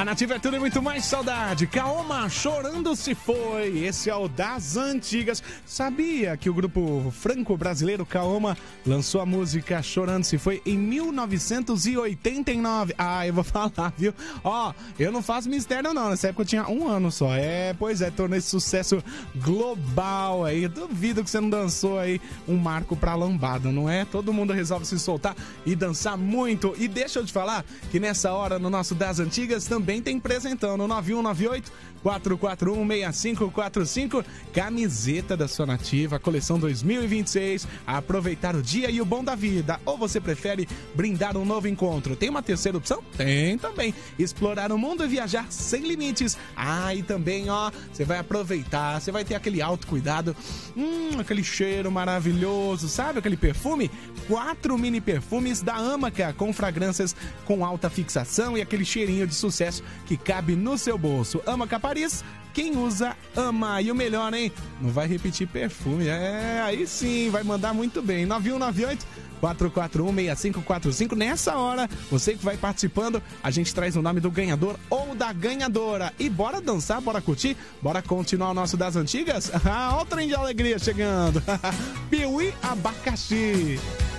A Nativa é tudo e muito mais saudade. Kaoma, Chorando Se Foi. Esse é o das antigas. Sabia que o grupo franco-brasileiro Kaoma lançou a música Chorando Se Foi em 1989? Ah, eu vou falar, viu? Ó, eu não faço mistério não. Nessa época eu tinha 1 ano só. Pois é, tornou esse sucesso global aí. Duvido que você não dançou aí um marco pra lambada, não é? Todo mundo resolve se soltar e dançar muito. E deixa eu te falar que nessa hora no nosso das antigas também tem presentão no 9198-441-6545, camiseta da sua Nativa, coleção 2026, aproveitar o dia e o bom da vida. Ou você prefere brindar um novo encontro? Tem uma terceira opção? Tem também, explorar o mundo e viajar sem limites. E também, ó, você vai aproveitar, você vai ter aquele autocuidado, aquele cheiro maravilhoso, sabe aquele perfume? 4 mini perfumes da Amaca, com fragrâncias com alta fixação e aquele cheirinho de sucesso que cabe no seu bolso. Amaca Paris, quem usa, ama. E o melhor, hein? Não vai repetir perfume. Aí sim, vai mandar muito bem. 9198-441-6545. Nessa hora, você que vai participando, a gente traz o nome do ganhador ou da ganhadora. E bora dançar, bora curtir, bora continuar o nosso das antigas? Olha o trem de alegria chegando. Piuí Abacaxi.